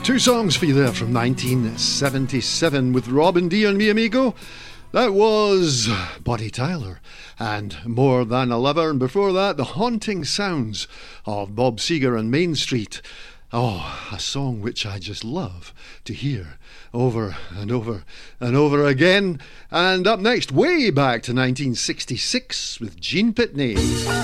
Two songs for you there from 1977 with Robin D and Mi Amigo. That was Bonnie Tyler and More Than a Lover, and before that, the haunting sounds of Bob Seger and Main Street. Oh, a song which I just love to hear over and over and over again. And up next, way back to 1966 with Gene Pitney.